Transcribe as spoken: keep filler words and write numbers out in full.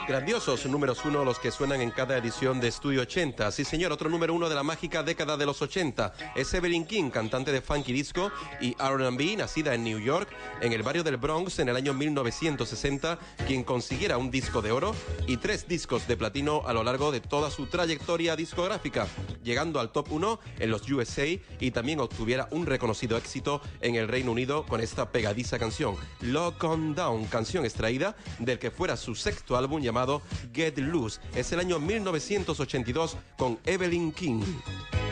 Grandiosos números uno los que suenan en cada edición de Estudio ochenta. Sí, señor, otro número uno de la mágica década de los ochenta. Es Evelyn King, cantante de funky disco y R and B, nacida en New York, en el barrio del Bronx en el año mil novecientos sesenta, quien consiguiera un disco de oro y tres discos de platino a lo largo de toda su trayectoria discográfica, llegando al top uno en los U S A y también obtuviera un reconocido éxito en el Reino Unido con esta pegadiza canción, Lock On Down, canción extraída del que fuera su sexto álbum llamado Get Loose. Es el año mil novecientos ochenta y dos con Evelyn King.